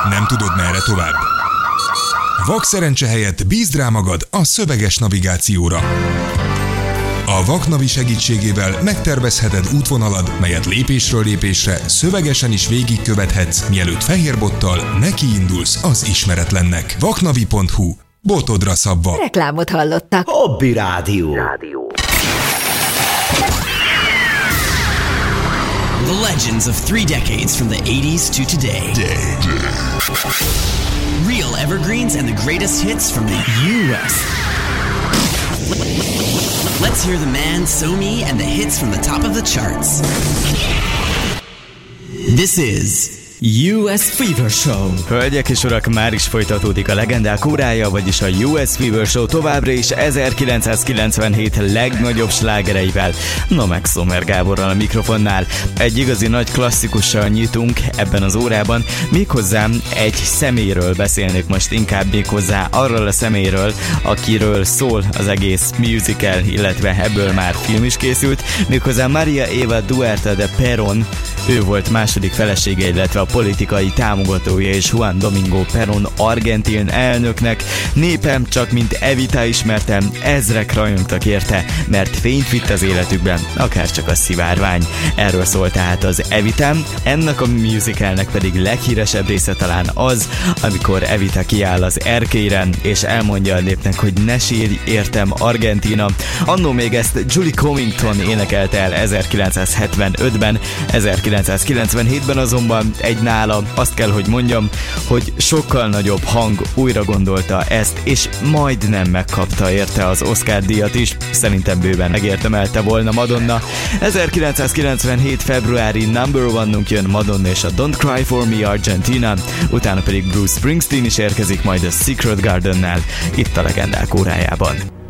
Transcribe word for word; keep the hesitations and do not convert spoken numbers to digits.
Nem tudod, merre tovább? Vak szerencse helyett bízd rá magad a szöveges navigációra. A Vaknavi segítségével megtervezheted útvonalad, melyet lépésről lépésre szövegesen is végigkövethetsz, mielőtt fehérbottal nekiindulsz az ismeretlennek. vaknavi pont hu. Botodra szabva. Reklámot hallottak. Hobby Rádió. The legends of three decades from the eighties to today. Day, day. Real evergreens and the greatest hits from the U S. Let's hear the man, So-Me, and the hits from the top of the charts. This is U S Fever Show. Hölgyek és urak, már is folytatódik a legendák órája, vagyis a U S Fever Show továbbra is ezerkilencszázkilencvenhét legnagyobb slágereivel. No meg Szomer Gáborral a mikrofonnál. Egy igazi nagy klasszikussal nyitunk ebben az órában, méghozzá egy személyről beszélnék most, inkább méghozzá arról a személyről, akiről szól az egész musical, illetve ebből már film is készült, méghozzá Maria Eva Duarte de Perón. Ő volt második felesége, illetve a politikai támogatója, és Juan Domingo Perón argentin elnöknek. Népem csak mint Evita ismertem, ezrek rajongtak érte, mert fényt vitt az életükben, akárcsak a szivárvány. Erről szól tehát az Evitám, ennek a musicalnek pedig leghíresebb része talán az, amikor Evita kiáll az erkélyre, és elmondja a népnek, hogy ne sírj, értem, Argentína. Annó még ezt Julie Covington énekelte el ezerkilencszázhetvenötben, ezerkilencszázkilencvenhétben azonban egy nála, azt kell, hogy mondjam, hogy sokkal nagyobb hang újra gondolta ezt, és majdnem megkapta érte az Oscar-díjat is, szerintem bőven megérdemelte volna Madonna. ezerkilencszázkilencvenhét februári number one-unk jön Madonna és a Don't Cry For Me Argentina, utána pedig Bruce Springsteen is érkezik majd a Secret Garden-nel, itt a legendák órájában.